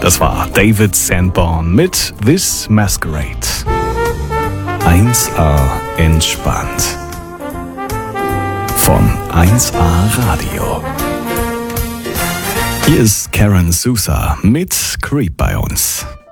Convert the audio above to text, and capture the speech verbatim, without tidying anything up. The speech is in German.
Das war David Sanborn mit This Masquerade. eins A entspannt. Von eins A Radio. Hier ist Karen Sousa mit Creep bei uns.